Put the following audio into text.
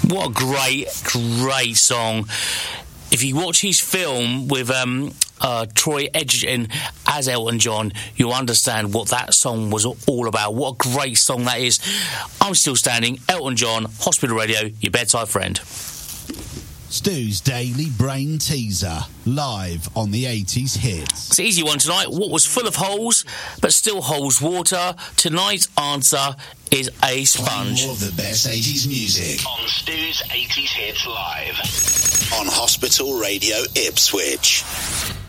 What a great song. If you watch his film with Troy Edgerton as Elton John, you'll understand what that song was all about. What a great song that is. I'm Still Standing, Elton John, Hospital Radio, your bedside friend. Stu's Daily Brain Teaser, live on the 80s hits. It's an easy one tonight. What was full of holes, but still holds water? Tonight's answer is a sponge. More of the best 80s music on Stu's 80s Hits Live on Hospital Radio Ipswich.